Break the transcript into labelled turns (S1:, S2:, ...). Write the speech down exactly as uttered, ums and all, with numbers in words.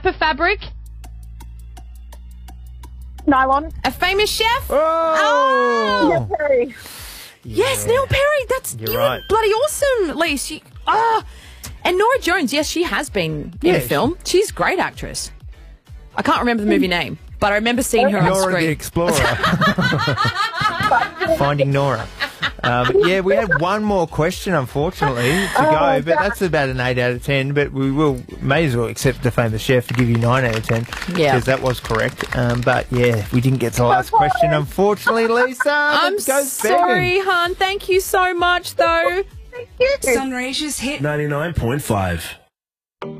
S1: of fabric?
S2: Nylon.
S1: A famous chef?
S3: Oh!
S2: Neil Perry.
S1: Yes, Neil Perry. That's
S3: You're
S1: you
S3: right.
S1: were bloody awesome, Lise. You, ah, and Nora Jones. Yes, she has been in
S3: Yeah,
S1: a film. She's a great actress. I can't remember the movie name, but I remember seeing her on
S3: Nora the
S1: screen.
S3: Explorer. Finding Nora. Um, yeah, we had one more question, unfortunately, to
S2: Oh,
S3: go, but that's about an eight out of ten. But we will may as well accept the famous chef to give you nine out of ten.
S1: Yeah.
S3: Because that was correct. Um, but yeah, we didn't get to the last question, unfortunately, Lisa.
S1: I'm
S3: Go
S1: sorry, hon. Thank you so much, though.
S2: Thank you.
S4: Sunraysia's hit
S5: ninety-nine point five.